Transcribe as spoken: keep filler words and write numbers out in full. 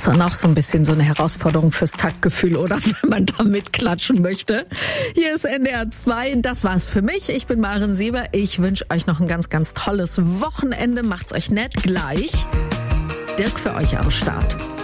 ist dann auch so ein bisschen so eine Herausforderung fürs Taktgefühl, oder? Wenn man da mitklatschen möchte. Hier ist N D R zwei. Das war's für mich. Ich bin Maren Sieber. Ich wünsche euch noch ein ganz, ganz tolles Wochenende. Macht's euch nett. Gleich Dirk für euch am Start.